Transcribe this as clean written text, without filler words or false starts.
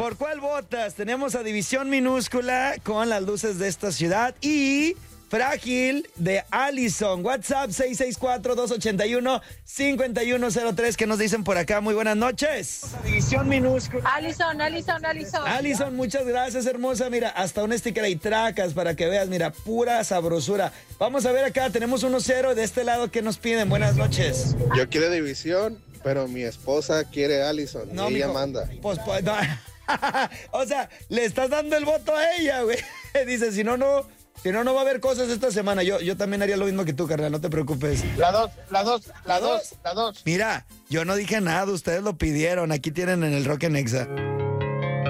¿Por cuál votas? Tenemos a División Minúscula con las luces de esta ciudad y Frágil de Allison. WhatsApp 664-281-5103. ¿Qué nos dicen por acá? Muy buenas noches. División Minúscula. Allison. Allison, muchas gracias, hermosa. Mira, hasta un sticker y tracas para que veas. Mira, pura sabrosura. Vamos a ver acá, tenemos 1-0 de este lado. ¿Qué nos piden? Buenas noches. Yo quiero División, pero mi esposa quiere Allison. No, y ella mijo, manda. Pues, no. O sea, le estás dando el voto a ella, güey. Dice, si no va a haber cosas esta semana. Yo también haría lo mismo que tú, carnal, no te preocupes. La dos. Mira, yo no dije nada, ustedes lo pidieron. Aquí tienen en el Rock en Exa.